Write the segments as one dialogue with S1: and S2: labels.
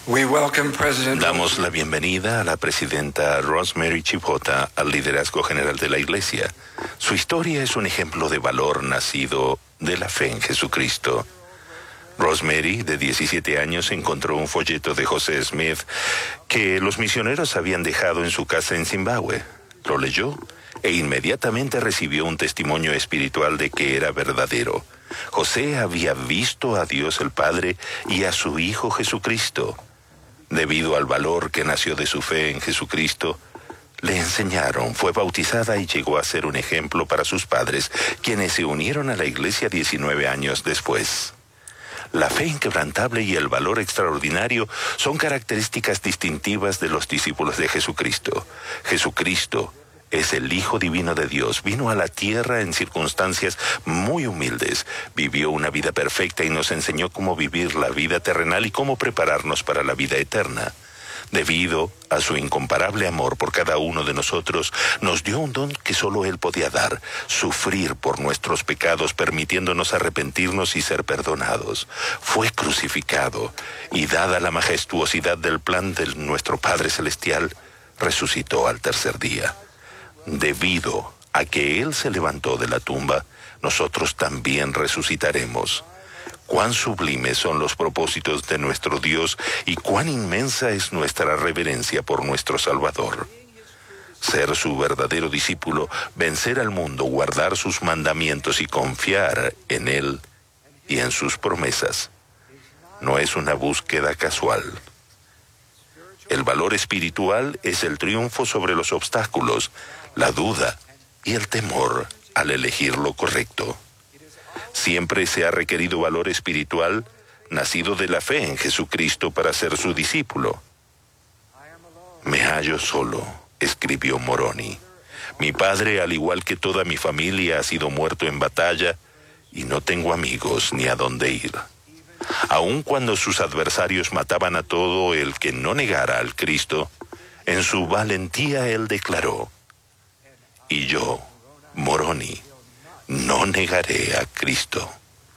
S1: Damos la bienvenida a la presidenta Rosemary Chibota al liderazgo general de la Iglesia. Su historia es un ejemplo de valor nacido de la fe en Jesucristo. Rosemary, de 17 años, encontró un folleto de José Smith que los misioneros habían dejado en su casa en Zimbabue. Lo leyó e inmediatamente recibió un testimonio espiritual de que era verdadero. José había visto a Dios el Padre y a su Hijo Jesucristo. Debido al valor que nació de su fe en Jesucristo, le enseñaron, fue bautizada y llegó a ser un ejemplo para sus padres, quienes se unieron a la iglesia 19 años después. La fe inquebrantable y el valor extraordinario son características distintivas de los discípulos de Jesucristo. Jesucristo es el Hijo Divino de Dios. Vino a la tierra en circunstancias muy humildes. Vivió una vida perfecta y nos enseñó cómo vivir la vida terrenal y cómo prepararnos para la vida eterna. Debido a su incomparable amor por cada uno de nosotros, nos dio un don que solo Él podía dar: sufrir por nuestros pecados, permitiéndonos arrepentirnos y ser perdonados. Fue crucificado y, dada la majestuosidad del plan de nuestro Padre Celestial, resucitó al tercer día. Debido a que Él se levantó de la tumba, nosotros también resucitaremos. Cuán sublimes son los propósitos de nuestro Dios y cuán inmensa es nuestra reverencia por nuestro Salvador. Ser su verdadero discípulo, vencer al mundo, guardar sus mandamientos y confiar en Él y en sus promesas, no es una búsqueda casual. El valor espiritual es el triunfo sobre los obstáculos, la duda y el temor al elegir lo correcto. Siempre se ha requerido valor espiritual nacido de la fe en Jesucristo para ser su discípulo. Me hallo solo, escribió Moroni. Mi padre, al igual que toda mi familia, ha sido muerto en batalla y no tengo amigos ni a dónde ir. Aun cuando sus adversarios mataban a todo el que no negara al Cristo, en su valentía él declaró: y yo, Moroni, no negaré a Cristo.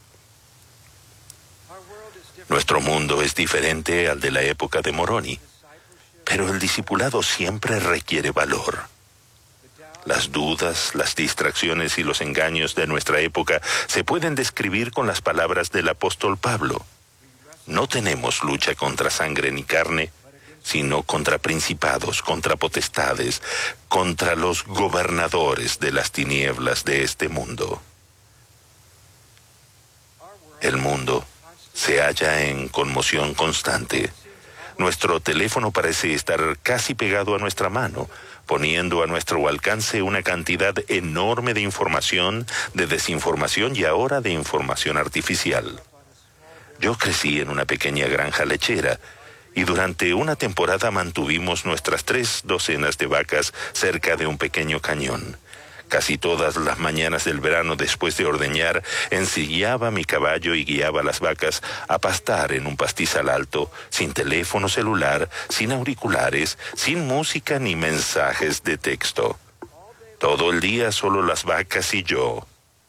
S1: Nuestro mundo es diferente al de la época de Moroni, pero el discipulado siempre requiere valor. Las dudas, las distracciones y los engaños de nuestra época se pueden describir con las palabras del apóstol Pablo. No tenemos lucha contra sangre ni carne, sino contra principados, contra potestades, contra los gobernadores de las tinieblas de este mundo. El mundo se halla en conmoción constante. Nuestro teléfono parece estar casi pegado a nuestra mano, poniendo a nuestro alcance una cantidad enorme de información, de desinformación y ahora de información artificial. Yo crecí en una pequeña granja lechera y durante una temporada mantuvimos nuestras 3 docenas de vacas cerca de un pequeño cañón. Casi todas las mañanas del verano, después de ordeñar, ensillaba mi caballo y guiaba a las vacas a pastar en un pastizal alto, sin teléfono celular, sin auriculares, sin música ni mensajes de texto. Todo el día solo las vacas y yo,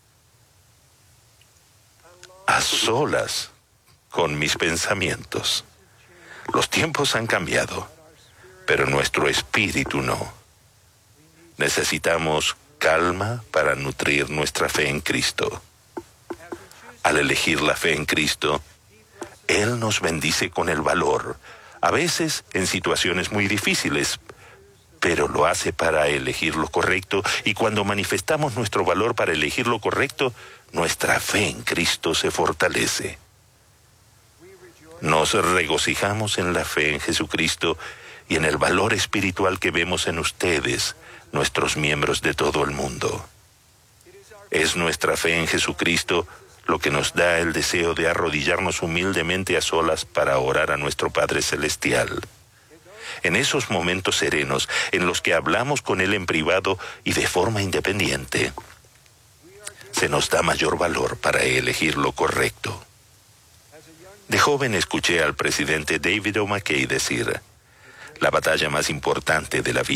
S1: a solas con mis pensamientos. Los tiempos han cambiado, pero nuestro espíritu no. Necesitamos calma para nutrir nuestra fe en Cristo. Al elegir la fe en Cristo, Él nos bendice con el valor, a veces en situaciones muy difíciles, pero lo hace para elegir lo correcto, y cuando manifestamos nuestro valor para elegir lo correcto, nuestra fe en Cristo se fortalece. Nos regocijamos en la fe en Jesucristo y en el valor espiritual que vemos en ustedes, nuestros miembros de todo el mundo. Es nuestra fe en Jesucristo lo que nos da el deseo de arrodillarnos humildemente a solas para orar a nuestro Padre Celestial. En esos momentos serenos en los que hablamos con Él en privado y de forma independiente, se nos da mayor valor para elegir lo correcto. De joven escuché al presidente David O. McKay decir: la batalla más importante de la vida